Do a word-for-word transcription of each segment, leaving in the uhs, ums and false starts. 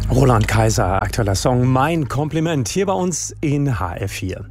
Roland Kaiser, aktueller Song Mein Kompliment, hier bei uns in H R vier.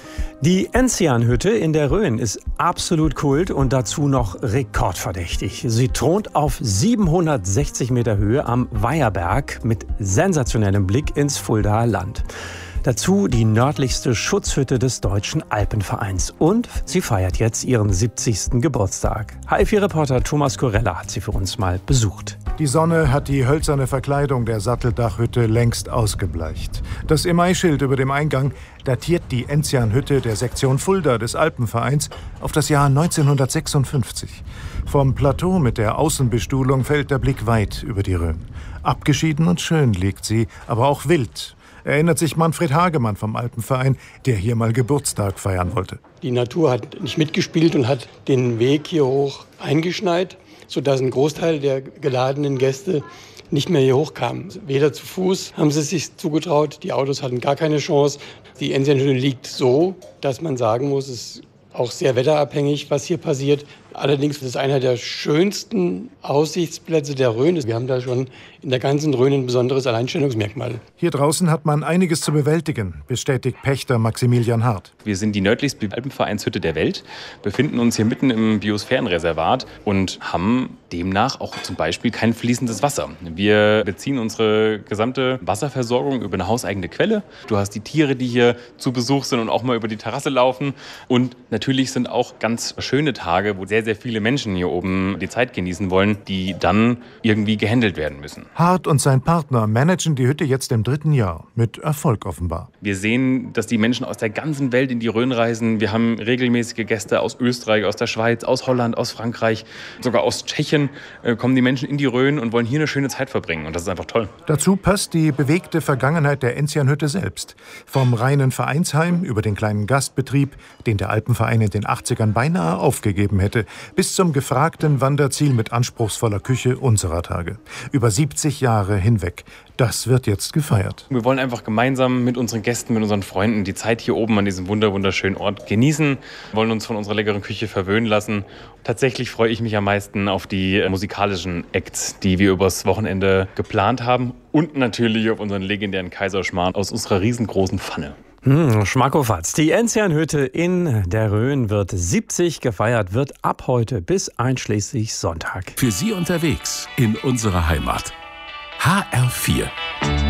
Die Enzianhütte in der Rhön ist absolut Kult und dazu noch rekordverdächtig. Sie thront auf siebenhundertsechzig Meter Höhe am Weiherberg mit sensationellem Blick ins Fuldaer Land. Dazu die nördlichste Schutzhütte des Deutschen Alpenvereins. Und sie feiert jetzt ihren siebzigsten Geburtstag. H R vier-Reporter Thomas Korella hat sie für uns mal besucht. Die Sonne hat die hölzerne Verkleidung der Satteldachhütte längst ausgebleicht. Das Emailschild über dem Eingang datiert die Enzianhütte der Sektion Fulda des Alpenvereins auf das Jahr neunzehnhundertsechsundfünfzig. Vom Plateau mit der Außenbestuhlung fällt der Blick weit über die Rhön. Abgeschieden und schön liegt sie, aber auch wild. Erinnert sich Manfred Hagemann vom Alpenverein, der hier mal Geburtstag feiern wollte. Die Natur hat nicht mitgespielt und hat den Weg hier hoch eingeschneit, sodass ein Großteil der geladenen Gäste nicht mehr hier hochkam. Weder zu Fuß haben sie es sich zugetraut, die Autos hatten gar keine Chance. Die Enzianhütte liegt so, dass man sagen muss, es ist auch sehr wetterabhängig, was hier passiert. Allerdings ist es einer der schönsten Aussichtsplätze der Rhön. Wir haben da schon in der ganzen Rhön ein besonderes Alleinstellungsmerkmal. Hier draußen hat man einiges zu bewältigen, bestätigt Pächter Maximilian Hart. Wir sind die nördlichste Alpenvereinshütte der Welt, befinden uns hier mitten im Biosphärenreservat und haben demnach auch zum Beispiel kein fließendes Wasser. Wir beziehen unsere gesamte Wasserversorgung über eine hauseigene Quelle. Du hast die Tiere, die hier zu Besuch sind und auch mal über die Terrasse laufen. Und natürlich sind auch ganz schöne Tage, wo sehr, sehr viele Menschen hier oben die Zeit genießen wollen, die dann irgendwie gehandelt werden müssen. Hart und sein Partner managen die Hütte jetzt im dritten Jahr, mit Erfolg offenbar. Wir sehen, dass die Menschen aus der ganzen Welt in die Rhön reisen. Wir haben regelmäßige Gäste aus Österreich, aus der Schweiz, aus Holland, aus Frankreich, sogar aus Tschechien äh, kommen die Menschen in die Rhön und wollen hier eine schöne Zeit verbringen. Und das ist einfach toll. Dazu passt die bewegte Vergangenheit der Enzianhütte selbst. Vom reinen Vereinsheim über den kleinen Gastbetrieb, den der Alpenverein in den achtzigern beinahe aufgegeben hätte, bis zum gefragten Wanderziel mit anspruchsvoller Küche unserer Tage. Über siebzig Jahre hinweg. Das wird jetzt gefeiert. Wir wollen einfach gemeinsam mit unseren Gästen, mit unseren Freunden die Zeit hier oben an diesem wunderschönen Ort genießen, wollen uns von unserer leckeren Küche verwöhnen lassen. Tatsächlich freue ich mich am meisten auf die musikalischen Acts, die wir übers Wochenende geplant haben und natürlich auf unseren legendären Kaiserschmarrn aus unserer riesengroßen Pfanne. Hm, Schmackofatz. Die Enzianhütte in der Rhön wird siebzig gefeiert, wird ab heute bis einschließlich Sonntag. Für Sie unterwegs in unserer Heimat. H R vier.